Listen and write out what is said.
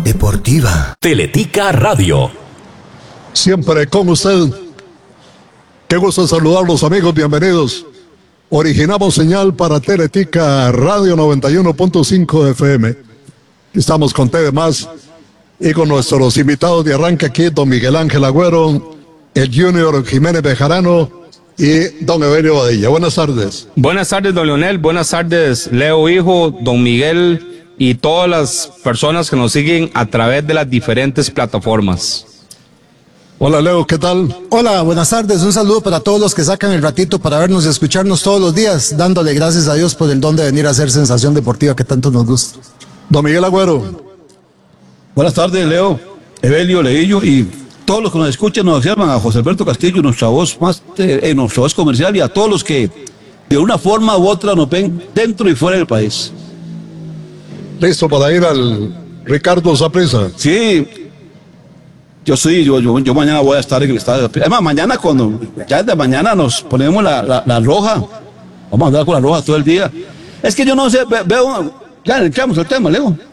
deportiva. Teletica Radio. Siempre con usted. Qué gusto saludarlos, amigos, bienvenidos. Originamos señal para Teletica Radio 91.5 FM. Estamos con TVMás y con nuestros invitados de arranque aquí, don Miguel Ángel Agüero, el Junior Jiménez Bejarano y don Evelio Badilla. Buenas tardes. Buenas tardes, don Leonel. Buenas tardes, Leo Hijo, don Miguel y todas las personas que nos siguen a través de las diferentes plataformas. Hola, Leo, ¿qué tal? Hola, buenas tardes. Un saludo para todos los que sacan el ratito para vernos y escucharnos todos los días, dándole gracias a Dios por el don de venir a hacer Sensación Deportiva que tanto nos gusta. Don Miguel Agüero. Buenas tardes, Leo, Evelio, Leillo y todos los que nos escuchan, nos observan, a José Alberto Castillo, nuestra voz nuestra voz comercial, y a todos los que de una forma u otra nos ven dentro y fuera del país. ¿Listo para ir al Ricardo Saprissa? Sí, yo mañana voy a estar en el estadio. Además, mañana ya de mañana nos ponemos la roja, vamos a andar con la roja todo el día. Es que yo no sé, veo, ya entramos al tema, Leo.